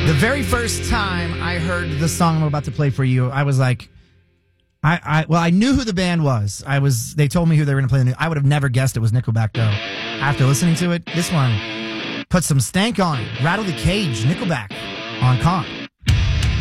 The very first time I heard the song I'm about to play for you, I was like, I knew who the band was. They told me who they were going to play. I would have never guessed it was Nickelback, though. After listening to it, this one put some stank on it. Rattle the Cage, Nickelback on Con.